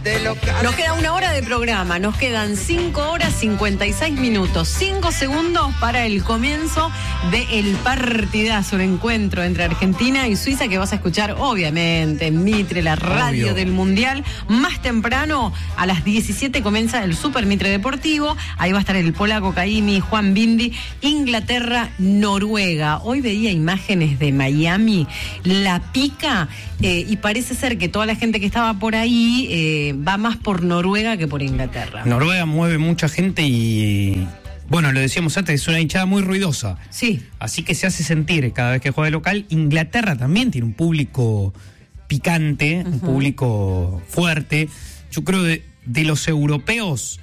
Nos queda 1 hora de programa, nos quedan 5 horas 56 minutos, 5 segundos para el comienzo del partidazo, el encuentro entre Argentina y Suiza, que vas a escuchar obviamente en Mitre, la radio del Mundial. Más temprano, a las 17 comienza el Super Mitre Deportivo, ahí va a estar el polaco Caimi, Juan Bindi, Inglaterra, Noruega. Hoy veía imágenes de Miami, la pica, y parece ser que toda la gente que estaba por ahí va más por Noruega que por Inglaterra. Noruega mueve mucha gente y, bueno, lo decíamos antes, es una hinchada muy ruidosa. Sí. Así que se hace sentir cada vez que juega de local. Inglaterra también tiene un público picante, un público fuerte. Yo creo de los europeos,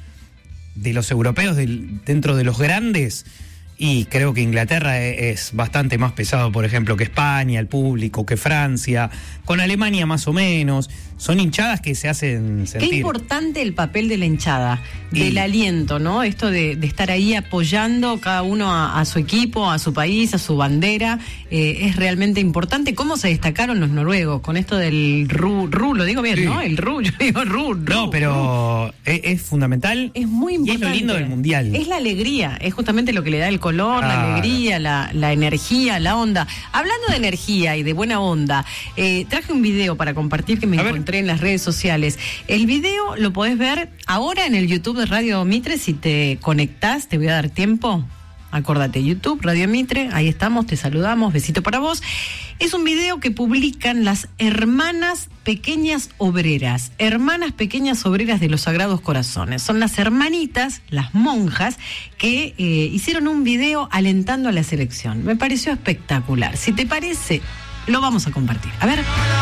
dentro de los grandes, y creo que Inglaterra es bastante más pesado, por ejemplo, que España, el público, que Francia, con Alemania más o menos. Son hinchadas que se hacen sentir. Qué importante el papel de la hinchada, del aliento, ¿no? Esto de estar ahí apoyando cada uno a su equipo, a su país, a su bandera, es realmente importante. ¿Cómo se destacaron los noruegos con esto del ru, lo digo bien, sí, ¿no? El ru, yo digo ru. No, pero es fundamental. Es muy importante. Y es lo lindo del Mundial. Es la alegría, es justamente lo que le da el color, la alegría, la energía, la onda. Hablando de energía y de buena onda, traje un video para compartir que me encontré en las redes sociales. El video lo podés ver ahora en el YouTube de Radio Mitre. Si te conectás, te voy a dar tiempo. Acordate, YouTube, Radio Mitre, ahí estamos, te saludamos, besito para vos. Es un video que publican las Hermanas Pequeñas Obreras de los Sagrados Corazones. Son las hermanitas, las monjas, que hicieron un video alentando a la selección. Me pareció espectacular. Si te parece, lo vamos a compartir. A ver.